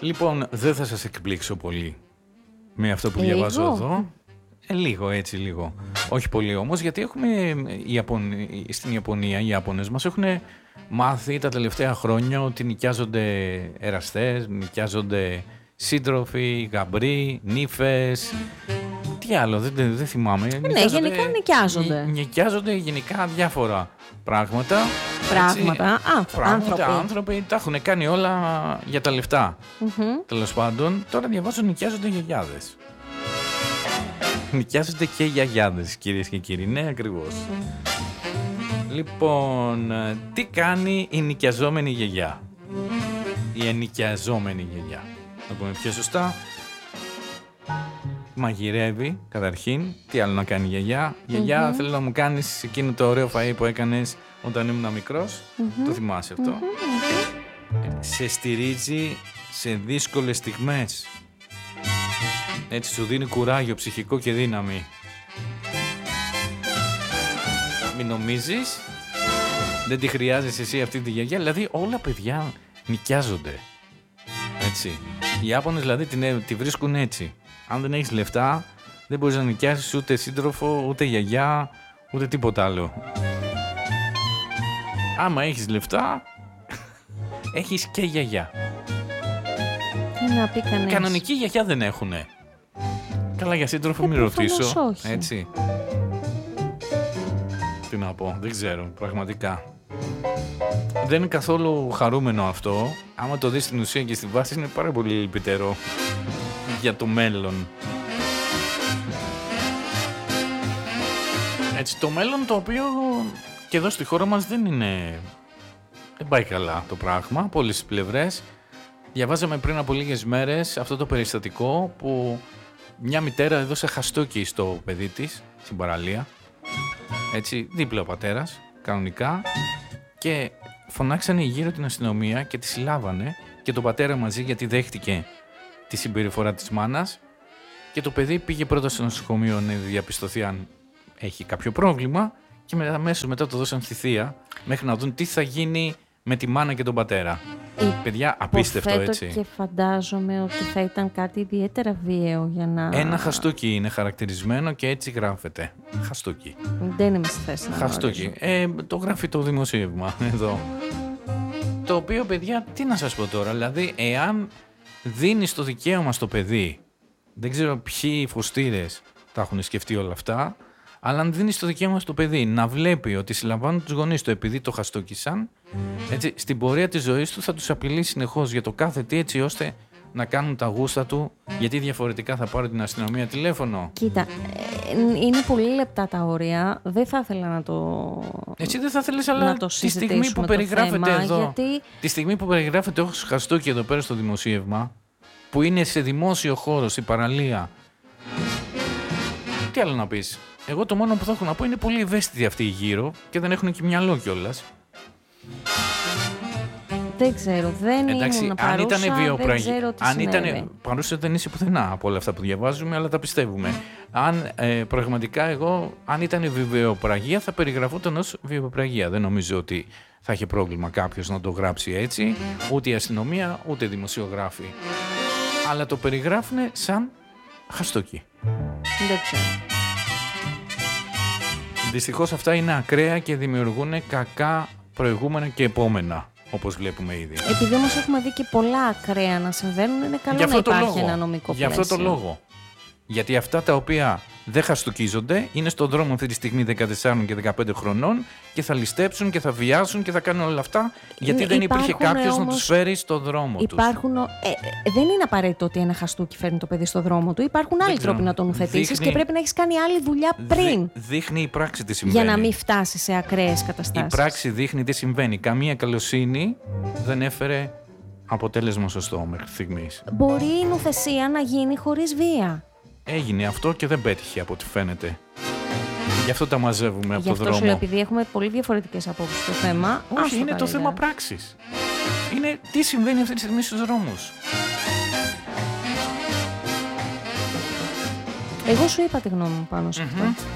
Λοιπόν, δεν θα σας εκπλήξω πολύ με αυτό που διαβάζω εδώ. Λίγο, έτσι λίγο. Όχι πολύ όμως, γιατί έχουμε στην Ιαπωνία, οι Ιάπωνες μας έχουν μάθει τα τελευταία χρόνια ότι νοικιάζονται εραστές, νοικιάζονται σύντροφοι, γαμπροί, νύφες. Τι άλλο, δεν θυμάμαι. Ναι, γενικά νοικιάζονται. Νοικιάζονται γενικά διάφορα πράγματα. Άνθρωποι τα έχουν κάνει όλα για τα λεφτά. Τέλος πάντων, τώρα διαβάζω νοικιάζονται γιαγιάδες. Νοικιάζονται και γιαγιάδες, κυρίες και κύριοι. Ναι, ακριβώς. Λοιπόν, τι κάνει η νοικιαζόμενη γιαγιά? Η ενοικιαζόμενη γιαγιά. Να πούμε πιο σωστά. Μαγειρεύει, καταρχήν. Τι άλλο να κάνει η γιαγιά? Γιαγιά, θέλω να μου κάνεις εκείνο το ωραίο φαΐ που έκανες όταν ήμουν μικρός. Το θυμάσαι αυτό? Σε στηρίζει σε δύσκολες στιγμές. Έτσι σου δίνει κουράγιο ψυχικό και δύναμη. Μην νομίζεις, δεν τη χρειάζεσαι εσύ αυτή τη γιαγιά. Δηλαδή όλα παιδιά νοικιάζονται. Έτσι. Οι Ιάπωνες δηλαδή τη βρίσκουν έτσι. Αν δεν έχεις λεφτά, δεν μπορείς να νοικιάσεις ούτε σύντροφο, ούτε γιαγιά, ούτε τίποτα άλλο. Άμα έχεις λεφτά, έχεις και γιαγιά. Τι να πει κανείς. Κανονική γιαγιά δεν έχουνε. Καλά, για σύντροφο μην ρωτήσω. Όχι. Έτσι. Τι να πω, δεν ξέρω, πραγματικά. Δεν είναι καθόλου χαρούμενο αυτό. Άμα το δεις στην ουσία και στη βάση, είναι πάρα πολύ λυπητερό για το μέλλον. Έτσι, το μέλλον το οποίο και εδώ στη χώρα μας δεν πάει καλά το πράγμα από όλες τις πλευρές. Διαβάζαμε πριν από λίγες μέρες αυτό το περιστατικό που μια μητέρα έδωσε χαστούκι στο παιδί της στην παραλία. Έτσι, δίπλα ο πατέρας, κανονικά, και φωνάξανε γύρω την αστυνομία και τη συλλάβανε και τον πατέρα μαζί, γιατί δέχτηκε τη συμπεριφορά της μάνας, και το παιδί πήγε πρώτα στο νοσοκομείο να διαπιστωθεί αν έχει κάποιο πρόβλημα και αμέσως μετά το δώσαν στη θεία μέχρι να δουν τι θα γίνει με τη μάνα και τον πατέρα. Παιδιά, απίστευτο, έτσι. Και φαντάζομαι ότι θα ήταν κάτι ιδιαίτερα βίαιο για να... Ένα χαστούκι είναι χαρακτηρισμένο και έτσι γράφεται. Χαστούκι. Δεν είμαι στη θέση να χαστούκι. Το γράφει το δημοσίευμα εδώ. Το οποίο, παιδιά, τι να σας πω τώρα. Δηλαδή, εάν δίνεις το δικαίωμα στο παιδί, δεν ξέρω ποιοι φωστήρες τα έχουν σκεφτεί όλα αυτά, αλλά αν δίνεις το δικαίωμα στο παιδί να βλέπει ότι συλλαμβάνουν τους γονείς του επειδή το χαστούκισαν, έτσι, στην πορεία της ζωής του θα τους απειλεί συνεχώς για το κάθε τι, έτσι ώστε να κάνουν τα γούστα του, γιατί διαφορετικά θα πάρει την αστυνομία τηλέφωνο. Κοίτα, είναι πολύ λεπτά τα όρια. Δεν θα ήθελα να το... Έτσι δεν θα θέλεις, αλλά τη στιγμή που περιγράφεται εδώ, γιατί... τη στιγμή που περιγράφεται ως χαστούκι εδώ πέρα στο δημοσίευμα, που είναι σε δημόσιο χώρο, στην παραλία, τι άλλο να πεις? Εγώ το μόνο που θα έχω να πω είναι πολύ ευαίσθητοι αυτοί γύρω και δεν έχουν και μυαλό κιόλας. Δεν ξέρω, δεν ήμουν παρούσα, δεν ξέρω τι συνέβη. Παρούσα δεν είσαι πουθενά από όλα αυτά που διαβάζουμε, αλλά τα πιστεύουμε. Αν πραγματικά αν ήταν βιβλιοπραγία, θα περιγραφόταν ως βιβλιοπραγία. Δεν νομίζω ότι θα είχε πρόβλημα κάποιος να το γράψει έτσι, ούτε η αστυνομία, ούτε δημοσιογράφοι. Αλλά το περιγράφουν σαν χαστούκι. Δεν ξέρω. Δυστυχώς αυτά είναι ακραία και δημιουργούν κακά προηγούμενα και επόμενα, όπως βλέπουμε ήδη. Επειδή όμως έχουμε δει και πολλά ακραία να συμβαίνουν, είναι καλό να υπάρχει ένα νομικό πλαίσιο. Γι' αυτό το λόγο. Γιατί αυτά τα οποία δεν χαστούκίζονται είναι στον δρόμο αυτή τη στιγμή 14 και 15 χρονών και θα ληστέψουν και θα βιάσουν και θα κάνουν όλα αυτά, γιατί δεν υπήρχε κάποιος να τους φέρει στον δρόμο τους. Δεν είναι απαραίτητο ότι ένα χαστούκι φέρνει το παιδί στον δρόμο του. Υπάρχουν άλλοι τρόποι να τον ουθετήσεις και πρέπει να έχεις κάνει άλλη δουλειά πριν. Δείχνει η πράξη τι συμβαίνει. Για να μην φτάσει σε ακραίες καταστάσεις. Η πράξη δείχνει τι συμβαίνει. Καμία καλοσύνη δεν έφερε αποτέλεσμα σωστό μέχρι στιγμής. Μπορεί η νουθεσία να γίνει χωρίς βία. Έγινε αυτό και δεν πέτυχε από ό,τι φαίνεται. Γι' αυτό τα μαζεύουμε από το δρόμο. Γι' αυτό σου λέω, επειδή έχουμε πολύ διαφορετικές απόψεις στο θέμα. Όχι, είναι το θέμα πράξης. Είναι τι συμβαίνει αυτή τη στιγμή στους δρόμους. Εγώ σου είπα τη γνώμη μου πάνω σε αυτό.